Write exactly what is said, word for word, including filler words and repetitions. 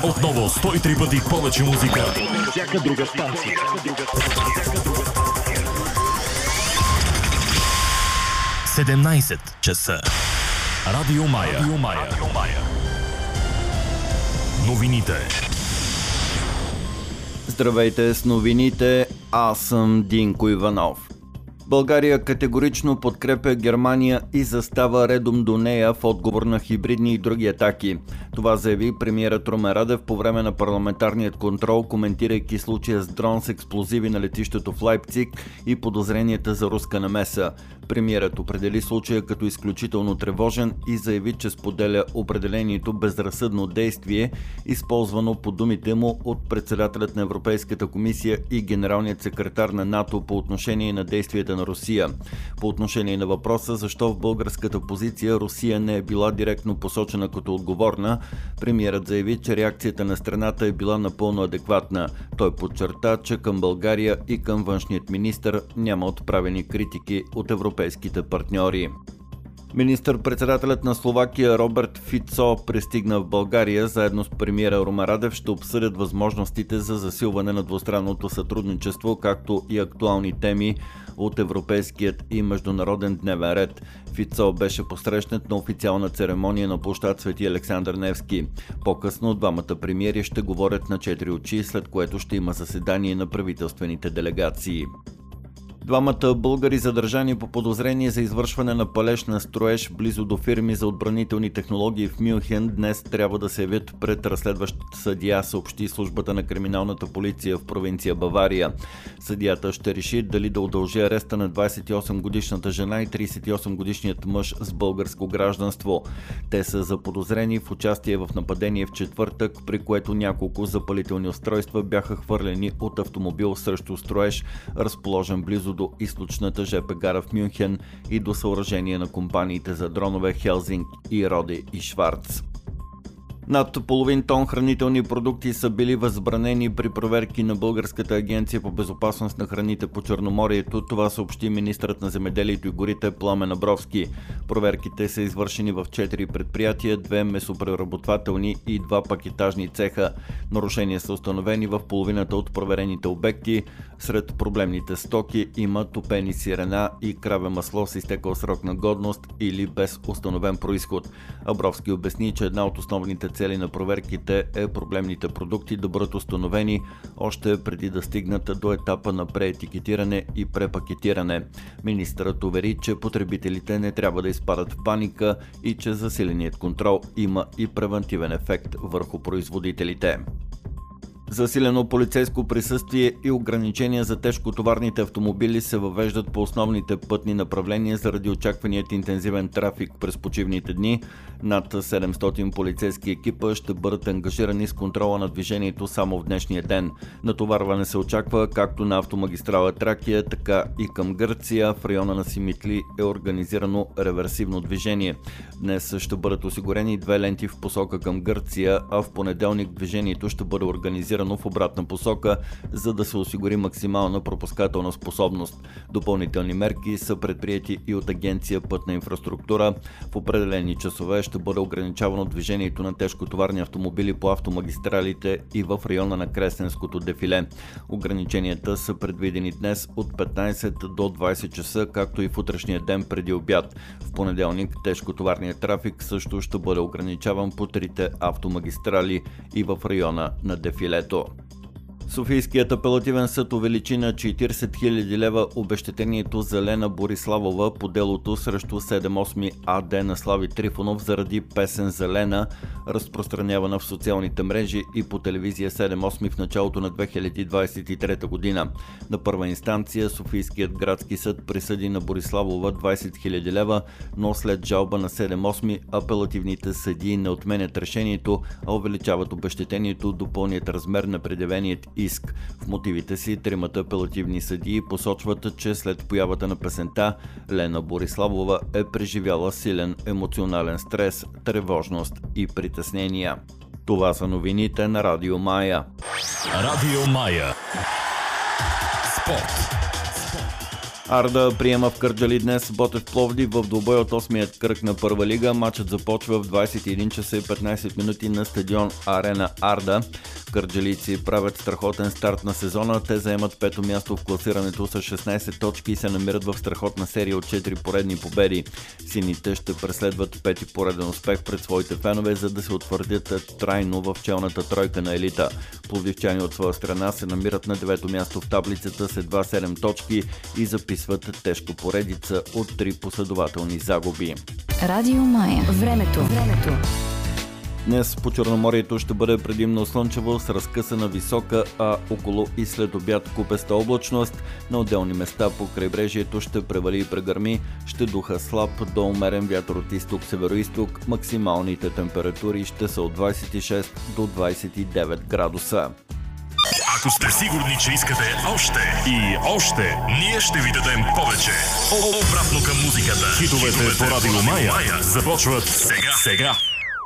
Отново сто и три пъти повече музика. Всяка друга станция. седемнайсет часа. Радио Мая. Радио Мая. Радио Мая. Новините. Здравейте с новините, аз съм Динко Иванов. България категорично подкрепя Германия и застава редом до нея в отговор на хибридни и други атаки. Това заяви премиерът Румен Радев по време на парламентарният контрол, коментирайки случая с дрон с експлозиви на летището в Лайпциг и подозренията за руска намеса. Премиерът определи случая като изключително тревожен и заяви, че споделя определението безразсъдно действие, използвано по думите му от председателят на Европейската комисия и генералният секретар на НАТО по отношение на действията на Русия. По отношение на въпроса защо в българската позиция Русия не е била директно посочена като отговорна, премиерът заяви, че реакцията на страната е била напълно адекватна. Той подчерта, че към България и към външният министър няма отправени критики от европейските партньори. Министър-председателят на Словакия Роберт Фицо пристигна в България. Заедно с премиера Румен Радев ще обсъдят възможностите за засилване на двустранното сътрудничество, както и актуални теми от европейският и международен дневен ред. Фицо беше посрещнат на официална церемония на площад Свети Александър Невски. По-късно двамата премиери ще говорят на четири очи, след което ще има заседание на правителствените делегации. Двамата българи, задържани по подозрение за извършване на палеж на строеж близо до фирми за отбранителни технологии в Мюнхен, днес трябва да се явят пред разследващ съдия, съобщи службата на криминалната полиция в провинция Бавария. Съдията ще реши дали да удължи ареста на двайсет и осем годишната жена и трийсет и осем годишният мъж с българско гражданство. Те са заподозрени в участие в нападение в четвъртък, при което няколко запалителни устройства бяха хвърлени от автомобил срещу строеж, разположен близо до източната жп гара в Мюнхен и до съоръжение на компаниите за дронове Хелзинг и Роде и Шварц. Над половин тон хранителни продукти са били възбранени при проверки на Българската агенция по безопасност на храните по Черноморието. Това съобщи министърът на земеделието и горите Пламен Абровски. Проверките са извършени в четири предприятия, две месопреработвателни и два пакетажни цеха. Нарушения са установени в половината от проверените обекти. Сред проблемните стоки има топени сирена и краве масло с изтекъл срок на годност или без установен произход. Абровски обясни, че една от основните цели на проверките е проблемните продукти да бъдат установени още преди да стигнат до етапа на преетикетиране и препакетиране. Министърът увери, че потребителите не трябва да изпадат в паника и че засиленият контрол има и превантивен ефект върху производителите. Засилено полицейско присъствие и ограничения за тежкотоварните автомобили се въвеждат по основните пътни направления заради очакваният интензивен трафик през почивните дни. Над седемстотин полицейски екипа ще бъдат ангажирани с контрола на движението само в днешния ден. Натоварване се очаква както на автомагистрала Тракия, така и към Гърция. В района на Симитли е организирано реверсивно движение. Днес ще бъдат осигурени две ленти в посока към Гърция, а в понеделник движението ще бъде организирано в обратна посока, за да се осигури максимална пропускателна способност. Допълнителни мерки са предприети и от Агенция Пътна инфраструктура. В определени часове ще бъде ограничавано движението на тежкотоварни автомобили по автомагистралите и в района на Кресненското дефиле. Ограниченията са предвидени днес от петнайсет до двайсет часа, както и в утрешния ден преди обяд. В понеделник тежкотоварният трафик също ще бъде ограничаван по трите автомагистрали и в района на дефилето. Софийският апелативен съд увеличи на четирийсет хиляди лева обезщетението за Лена Бориславова по делото срещу седем осем АД на Слави Трифонов заради песен за Лена, разпространявана в социалните мрежи и по телевизия седем осем в началото на две хиляди двайсет и трета година. На първа инстанция Софийският градски съд присъди на Бориславова двайсет хиляди лева, но след жалба на седем осем апелативните съдии не отменят решението, а увеличават обезщетението до пълният размер на предявеният иск. В мотивите си тримата апелативни съдии посочват, че след появата на песента Лена Бориславова е преживяла силен емоционален стрес, тревожност и притеснения. Това са новините на Радио Мая. Радио Мая. Спорт. Арда приема в Кърджали днес Ботев Пловдив в двубой от осмият кръг на Първа лига. Матчът започва в двадесет и един часа и петнадесет минути на стадион Арена Арда. Кърджалийци правят страхотен старт на сезона. Те заемат пето място в класирането с шестнадесет точки и се намират в страхотна серия от четири поредни победи. Сините ще преследват пети пореден успех пред своите фенове, за да се утвърдят трайно в челната тройка на елита. Пловдивчани от своя страна се намират на девето място в таблицата с едва седем точки и записват тежка поредица от три последователни загуби. Радио Мая. Времето. Времето. Днес по Черноморието ще бъде предимно слънчево с разкъсана висока, а около и след обяд купеста облачност. На отделни места по крайбрежието ще превали и прегърми, ще духа слаб до умерен вятър от изток-североизток. Максималните температури ще са от двадесет и шест до двадесет и девет градуса. Ако сте сигурни, че искате още и още, ние ще ви дадем повече. Обратно към музиката. Хитовете по Радио Мая започват сега. сега.